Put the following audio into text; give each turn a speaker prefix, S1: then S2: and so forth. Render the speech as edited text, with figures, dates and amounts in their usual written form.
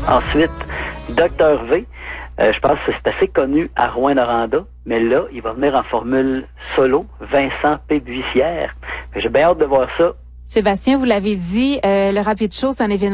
S1: Ensuite, Dr V, je pense que c'est assez connu à Rouyn-Noranda, mais là, il va venir en formule solo, Vincent Pébuissière. J'ai bien hâte de voir ça.
S2: Sébastien, vous l'avez dit, le Rapid Show, c'est un événement